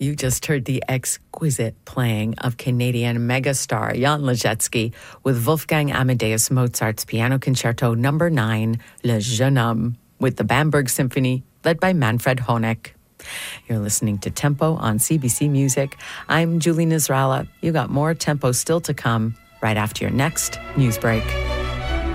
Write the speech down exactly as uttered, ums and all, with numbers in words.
You just heard the exquisite playing of Canadian megastar Jan Ležecky with Wolfgang Amadeus Mozart's Piano Concerto Number nine, Le Jeune Homme, with the Bamberg Symphony, led by Manfred Honeck. You're listening to Tempo on C B C Music. I'm Julie Nizralla. You got more Tempo still to come right after your next news break.